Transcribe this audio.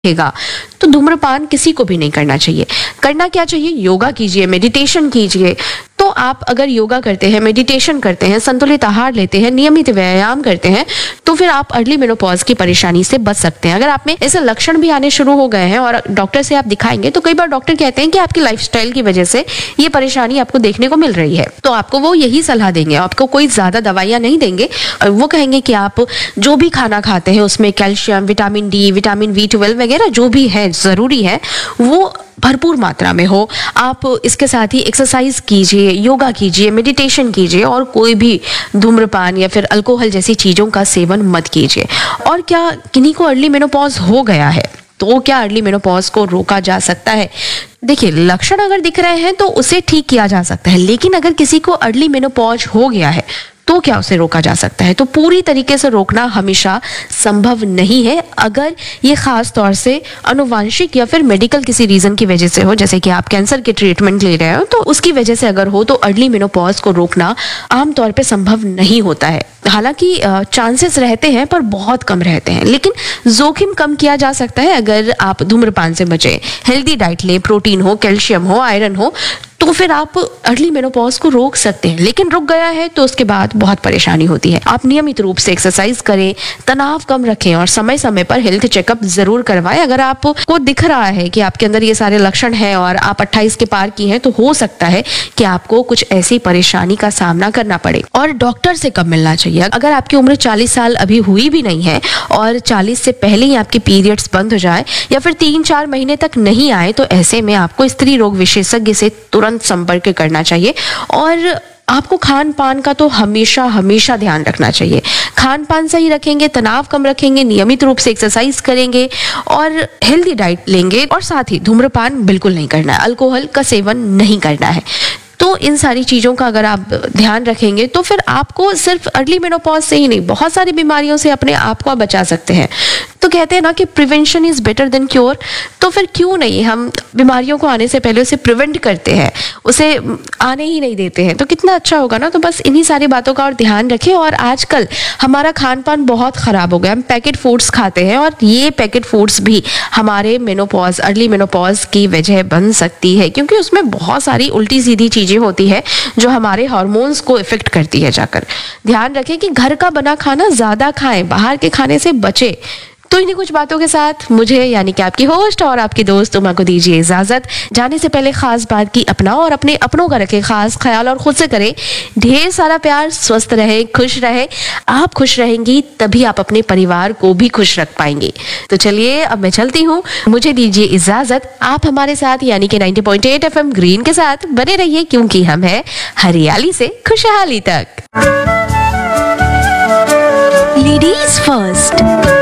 रहेगा। तो धूम्रपान किसी को भी नहीं करना चाहिए। करना क्या चाहिए? योगा कीजिए, मेडिटेशन कीजिए। तो आप अगर योगा करते हैं, मेडिटेशन करते हैं, संतुलित आहार लेते हैं, नियमित व्यायाम करते हैं, तो फिर आप अर्ली मेनोपॉज की परेशानी से बच सकते हैं। अगर आप में ऐसे लक्षण भी आने शुरू हो गए हैं और डॉक्टर से आप दिखाएंगे, तो कई बार डॉक्टर कहते हैं कि आपकी लाइफस्टाइल की वजह से ये परेशानी आपको देखने को मिल रही है, तो आपको वो यही सलाह देंगे, आपको कोई ज्यादा दवाइयां नहीं देंगे। वो कहेंगे कि आप जो भी खाना खाते हैं उसमें calcium, vitamin D, vitamin B12 वगैरह जो भी है जरूरी है वो भरपूर मात्रा में हो। आप इसके साथ ही एक्सरसाइज कीजिए, योगा कीजिए, मेडिटेशन कीजिए और कोई भी धूम्रपान या फिर अल्कोहल जैसी चीजों का सेवन मत कीजिए। और क्या किन्हीं को अर्ली मेनोपॉज हो गया है तो क्या अर्ली मेनोपॉज को रोका जा सकता है? देखिए, लक्षण अगर दिख रहे हैं तो उसे ठीक किया जा सकता है, लेकिन अगर किसी को अर्ली मेनोपॉज हो गया है तो क्या उसे रोका जा सकता है? तो पूरी तरीके से रोकना हमेशा संभव नहीं है। अगर ये खास तौर से आनुवांशिक या फिर मेडिकल किसी रीजन की वजह से हो, जैसे कि आप कैंसर के ट्रीटमेंट ले रहे हो, तो उसकी वजह से अगर हो तो अर्ली मेनोपॉज को रोकना आमतौर पे संभव नहीं होता है। हालांकि चांसेस रहते हैं पर बहुत कम रहते हैं, लेकिन जोखिम कम किया जा सकता है अगर आप धूम्रपान से बचें, हेल्दी डाइट लें, प्रोटीन हो, कैल्शियम हो, आयरन हो, तो फिर आप अर्ली मेनोपॉज को रोक सकते हैं। लेकिन रुक गया है तो उसके बाद बहुत परेशानी होती है। आप नियमित रूप से एक्सरसाइज करें, तनाव कम रखें और समय समय पर हेल्थ चेकअप जरूर करवाएं। अगर आपको दिख रहा है कि आपके अंदर ये सारे लक्षण हैं और आप 28 के पार की हैं, तो हो सकता है कि आपको कुछ ऐसी परेशानी का सामना करना पड़े। और डॉक्टर से कब मिलना चाहिए? अगर आपकी उम्र 40 साल अभी हुई भी नहीं है और 40 से पहले ही आपके पीरियड्स बंद हो जाए या फिर 3-4 महीने तक नहीं आए, तो ऐसे में आपको स्त्री रोग विशेषज्ञ से तुरंत संपर्क करना चाहिए। और आपको खान पान का तो हमेशा हमेशा ध्यान रखना चाहिए। खान पान सही रखेंगे, तनाव कम रखेंगे, नियमित रूप से एक्सरसाइज करेंगे और हेल्दी डाइट लेंगे, और साथ ही धूम्रपान बिल्कुल नहीं करना है, अल्कोहल का सेवन नहीं करना है। तो इन सारी चीज़ों का अगर आप ध्यान रखेंगे तो फिर आपको सिर्फ अर्ली मेनोपॉज से ही नहीं, बहुत सारी बीमारियों से अपने आप को बचा सकते हैं। तो कहते हैं ना कि prevention is better than cure. तो फिर क्यों नहीं हम बीमारियों को आने से पहले उसे प्रिवेंट करते हैं, उसे आने ही नहीं देते हैं, तो कितना अच्छा होगा ना। तो बस इन्हीं सारी बातों का और ध्यान रखें। और आजकल हमारा खान पान बहुत ख़राब हो गया, हम पैकेट फूड्स खाते हैं और ये पैकेट फूड्स भी हमारे मेनोपॉज, अर्ली मेनोपॉज की वजह बन सकती है, क्योंकि उसमें बहुत सारी उल्टी सीधी चीज़ें होती है जो हमारे हार्मोन्स को इफेक्ट करती है जाकर। ध्यान रखें कि घर का बना खाना ज़्यादा खाएं, बाहर के खाने से बचें। तो इन्हीं कुछ बातों के साथ मुझे यानी कि आपकी होस्ट और आपकी दोस्त उमा को दीजिए इजाजत। जाने से पहले खास बात की अपना और अपने अपनों का रखें खास ख्याल और खुद से करें ढेर सारा प्यार। स्वस्थ रहे, खुश रहे। आप खुश रहेंगी तभी आप अपने परिवार को भी खुश रख पाएंगे। तो चलिए अब मैं चलती हूँ, मुझे दीजिए इजाजत। आप हमारे साथ यानी कि 90.8 FM ग्रीन के साथ बने रहिए, क्योंकि हम है हरियाली से खुशहाली तक। Ladies first.